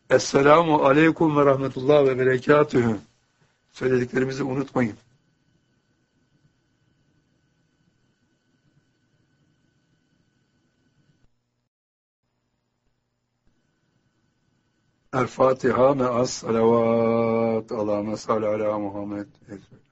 Esselamu aleyküm ve rahmetullah ve berekatühü. Söylediklerimizi unutmayın. El Fatiha me'as salavat. Allahümme salli ala Muhammed.